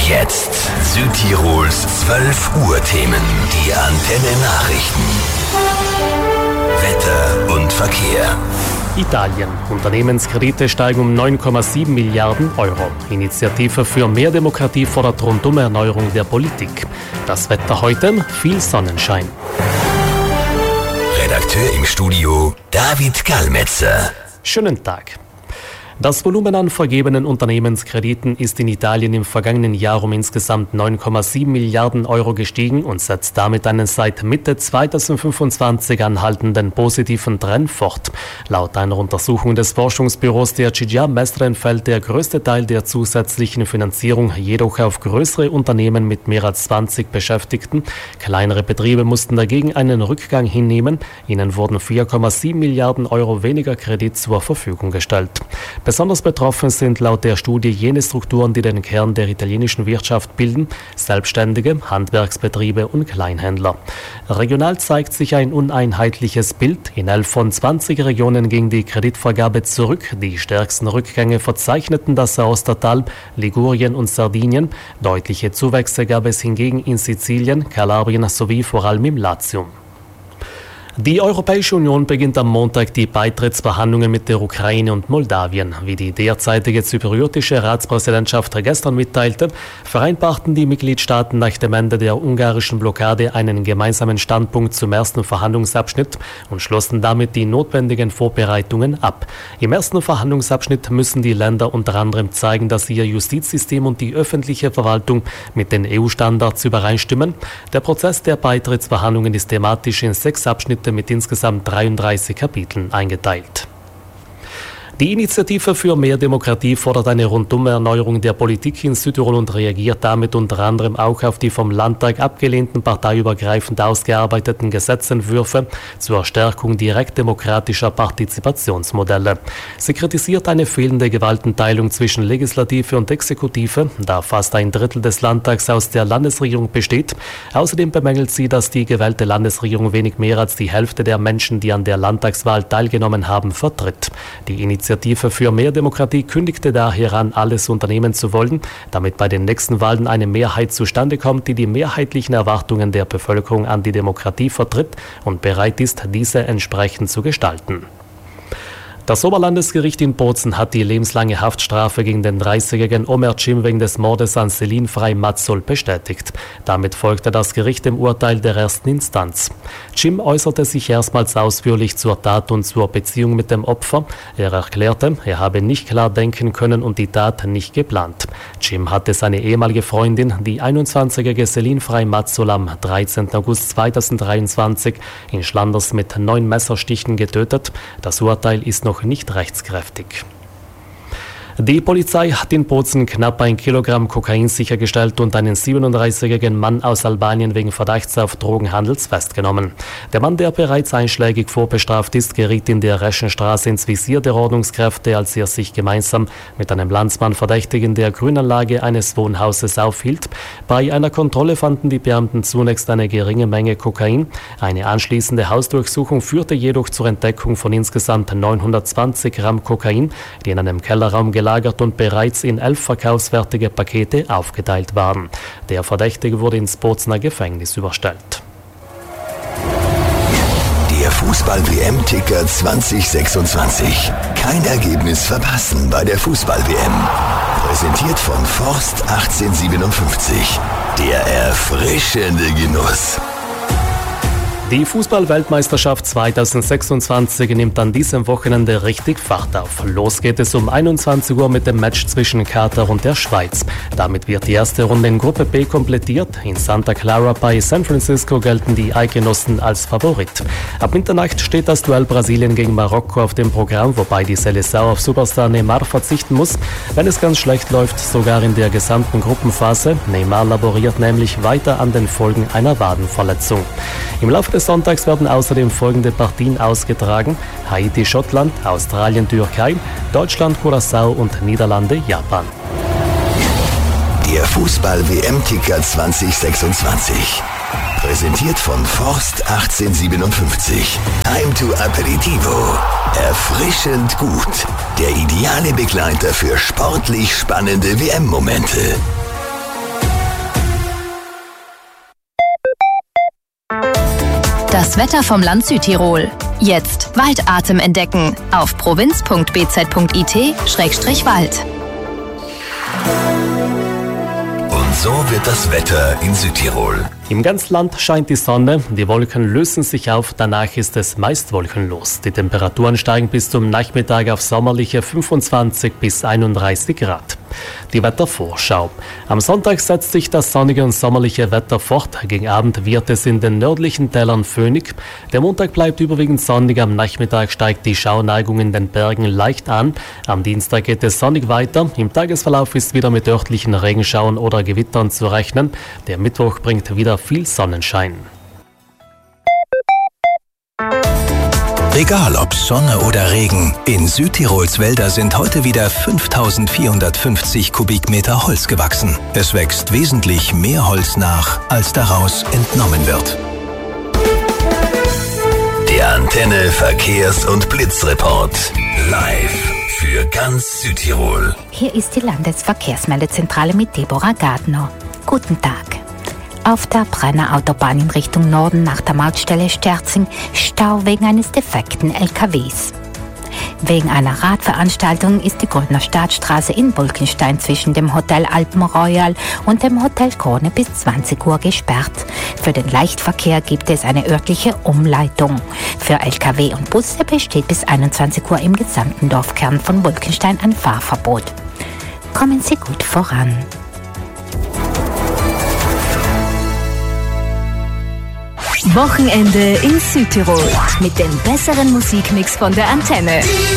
jetzt Südtirols 12 Uhr Themen. Die Antenne Nachrichten. Wetter und Verkehr. Italien. Unternehmenskredite steigen um 9,7 Milliarden Euro. Initiative für mehr Demokratie fordert Rundum-Erneuerung der Politik. Das Wetter heute, viel Sonnenschein. Redakteur im Studio David Gallmetzer. Schönen Tag. Das Volumen an vergebenen Unternehmenskrediten ist in Italien im vergangenen Jahr um insgesamt 9,7 Milliarden Euro gestiegen und setzt damit einen seit Mitte 2025 anhaltenden positiven Trend fort. Laut einer Untersuchung des Forschungsbüros der CGIA-Mestre entfällt der größte Teil der zusätzlichen Finanzierung jedoch auf größere Unternehmen mit mehr als 20 Beschäftigten. Kleinere Betriebe mussten dagegen einen Rückgang hinnehmen. Ihnen wurden 4,7 Milliarden Euro weniger Kredit zur Verfügung gestellt. Besonders betroffen sind laut der Studie jene Strukturen, die den Kern der italienischen Wirtschaft bilden, Selbstständige, Handwerksbetriebe und Kleinhändler. Regional zeigt sich ein uneinheitliches Bild. In 11 von 20 Regionen ging die Kreditvergabe zurück. Die stärksten Rückgänge verzeichneten das Aostatal, Ligurien und Sardinien. Deutliche Zuwächse gab es hingegen in Sizilien, Kalabrien sowie vor allem im Latium. Die Europäische Union beginnt am Montag die Beitrittsverhandlungen mit der Ukraine und Moldawien. Wie die derzeitige zypriotische Ratspräsidentschaft gestern mitteilte, vereinbarten die Mitgliedstaaten nach dem Ende der ungarischen Blockade einen gemeinsamen Standpunkt zum ersten Verhandlungsabschnitt und schlossen damit die notwendigen Vorbereitungen ab. Im ersten Verhandlungsabschnitt müssen die Länder unter anderem zeigen, dass ihr Justizsystem und die öffentliche Verwaltung mit den EU-Standards übereinstimmen. Der Prozess der Beitrittsverhandlungen ist thematisch in 6 Abschnitte mit insgesamt 33 Kapiteln eingeteilt. Die Initiative für mehr Demokratie fordert eine Rundum-Erneuerung der Politik in Südtirol und reagiert damit unter anderem auch auf die vom Landtag abgelehnten parteiübergreifend ausgearbeiteten Gesetzentwürfe zur Stärkung direktdemokratischer Partizipationsmodelle. Sie kritisiert eine fehlende Gewaltenteilung zwischen Legislative und Exekutive, da fast ein Drittel des Landtags aus der Landesregierung besteht. Außerdem bemängelt sie, dass die gewählte Landesregierung wenig mehr als die Hälfte der Menschen, die an der Landtagswahl teilgenommen haben, vertritt. Die Initiative für mehr Demokratie kündigte daher an, alles unternehmen zu wollen, damit bei den nächsten Wahlen eine Mehrheit zustande kommt, die die mehrheitlichen Erwartungen der Bevölkerung an die Demokratie vertritt und bereit ist, diese entsprechend zu gestalten. Das Oberlandesgericht in Bozen hat die lebenslange Haftstrafe gegen den 30-jährigen Omer Cim wegen des Mordes an Selin Frey Matzol bestätigt. Damit folgte das Gericht dem Urteil der ersten Instanz. Cim äußerte sich erstmals ausführlich zur Tat und zur Beziehung mit dem Opfer. Er erklärte, er habe nicht klar denken können und die Tat nicht geplant. Cim hatte seine ehemalige Freundin, die 21-jährige Selin Frey Matzol, am 13. August 2023 in Schlanders mit 9 Messerstichen getötet. Das Urteil ist noch nicht rechtskräftig. Die Polizei hat in Bozen knapp 1 Kilogramm Kokain sichergestellt und einen 37-jährigen Mann aus Albanien wegen Verdachts auf Drogenhandels festgenommen. Der Mann, der bereits einschlägig vorbestraft ist, geriet in der Reschenstraße ins Visier der Ordnungskräfte, als er sich gemeinsam mit einem Landsmann verdächtig in der Grünanlage eines Wohnhauses aufhielt. Bei einer Kontrolle fanden die Beamten zunächst eine geringe Menge Kokain. Eine anschließende Hausdurchsuchung führte jedoch zur Entdeckung von insgesamt 920 Gramm Kokain, die in einem Kellerraum gelagert und bereits in 11 verkaufsfertige Pakete aufgeteilt waren. Der Verdächtige wurde ins Bozener Gefängnis überstellt. Der Fußball-WM-Ticker 2026. Kein Ergebnis verpassen bei der Fußball-WM. Präsentiert von Forst 1857. Der erfrischende Genuss. Die Fußball-Weltmeisterschaft 2026 nimmt an diesem Wochenende richtig Fahrt auf. Los geht es um 21 Uhr mit dem Match zwischen Katar und der Schweiz. Damit wird die erste Runde in Gruppe B komplettiert. In Santa Clara bei San Francisco gelten die Eidgenossen als Favorit. Ab Mitternacht steht das Duell Brasilien gegen Marokko auf dem Programm, wobei die Seleção auf Superstar Neymar verzichten muss. Wenn es ganz schlecht läuft, sogar in der gesamten Gruppenphase. Neymar laboriert nämlich weiter an den Folgen einer Wadenverletzung. Im Laufe des Sonntags werden außerdem folgende Partien ausgetragen: Haiti, Schottland, Australien, Türkei, Deutschland, Curaçao und Niederlande, Japan. Der Fußball-WM-Ticker 2026. Präsentiert von Forst 1857. Time to Aperitivo. Erfrischend gut. Der ideale Begleiter für sportlich spannende WM-Momente. Das Wetter vom Land Südtirol. Jetzt Waldatem entdecken auf provinz.bz.it/Wald. Und so wird das Wetter in Südtirol. Im ganzen Land scheint die Sonne, die Wolken lösen sich auf, danach ist es meist wolkenlos. Die Temperaturen steigen bis zum Nachmittag auf sommerliche 25 bis 31 Grad. Die Wettervorschau. Am Sonntag setzt sich das sonnige und sommerliche Wetter fort. Gegen Abend wird es in den nördlichen Tälern föhnig. Der Montag bleibt überwiegend sonnig. Am Nachmittag steigt die Schauneigung in den Bergen leicht an. Am Dienstag geht es sonnig weiter. Im Tagesverlauf ist wieder mit örtlichen Regenschauern oder Gewittern zu rechnen. Der Mittwoch bringt wieder viel Sonnenschein. Egal ob Sonne oder Regen, in Südtirols Wälder sind heute wieder 5450 Kubikmeter Holz gewachsen. Es wächst wesentlich mehr Holz nach, als daraus entnommen wird. Der Antenne Verkehrs- und Blitzreport. Live für ganz Südtirol. Hier ist die Landesverkehrsmeldezentrale mit Deborah Gardner. Guten Tag. Auf der Brenner Autobahn in Richtung Norden nach der Mautstelle Sterzing Stau wegen eines defekten LKWs. Wegen einer Radveranstaltung ist die Goldner Staatsstraße in Bulkenstein zwischen dem Hotel Alpen Royal und dem Hotel Krone bis 20 Uhr gesperrt. Für den Leichtverkehr gibt es eine örtliche Umleitung. Für LKW und Busse besteht bis 21 Uhr im gesamten Dorfkern von Bulkenstein ein Fahrverbot. Kommen Sie gut voran. Wochenende in Südtirol mit dem besseren Musikmix von der Antenne.